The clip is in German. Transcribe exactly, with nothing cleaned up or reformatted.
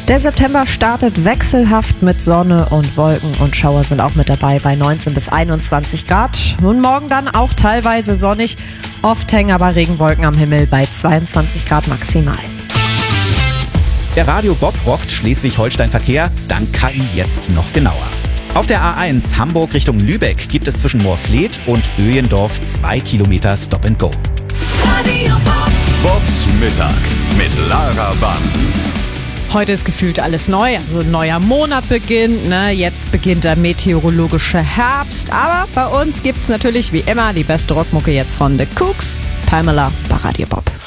Der September startet wechselhaft mit Sonne und Wolken und Schauer sind auch mit dabei bei neunzehn bis einundzwanzig Grad. Und morgen dann auch teilweise sonnig, oft hängen aber Regenwolken am Himmel bei zweiundzwanzig Grad maximal. Der Radio Bob rockt Schleswig-Holstein-Verkehr dank K I jetzt noch genauer. Auf der A eins Hamburg Richtung Lübeck gibt es zwischen Moorfleet und Öjendorf zwei Kilometer Stop and Go. Radio Bob. Bobs Mittag mit Lara Bansen. Heute ist gefühlt alles neu, also ein neuer Monat beginnt, ne? Jetzt beginnt der meteorologische Herbst, aber bei uns gibt's natürlich wie immer die beste Rockmucke jetzt von The Kooks, Pamela bei Radio Bob.